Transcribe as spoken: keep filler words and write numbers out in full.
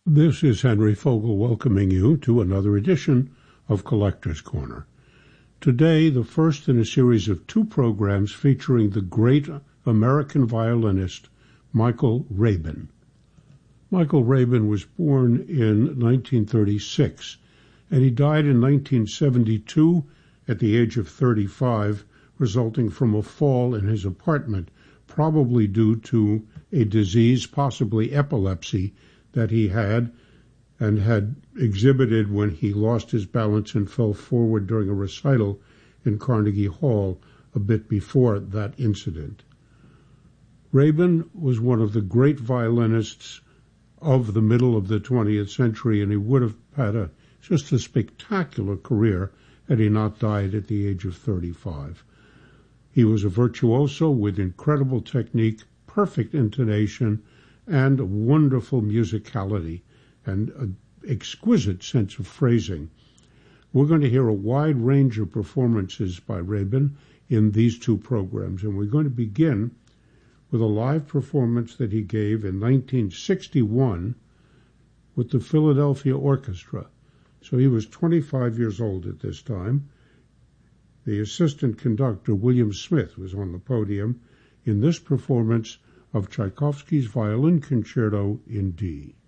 This is Henry Fogel welcoming you to another edition of Collector's Corner. Today, the first in a series of two programs featuring the great American violinist Michael Rabin. Michael Rabin was born in nineteen thirty-six, and he died in nineteen seventy-two at the age of thirty-five, resulting from a fall in his apartment, probably due to a disease, possibly epilepsy, that he had and had exhibited when he lost his balance and fell forward during a recital in Carnegie Hall a bit before that incident. Rabin was one of the great violinists of the middle of the twentieth century, and he would have had a just a spectacular career had he not died at the age of thirty-five. He was a virtuoso with incredible technique, perfect intonation, and a wonderful musicality and an exquisite sense of phrasing. We're going to hear a wide range of performances by Rabin in these two programs, and we're going to begin with a live performance that he gave in nineteen sixty-one with the Philadelphia Orchestra. So he was twenty-five years old at this time. The assistant conductor, William Smith, was on the podium in this performance of Tchaikovsky's Violin Concerto in D.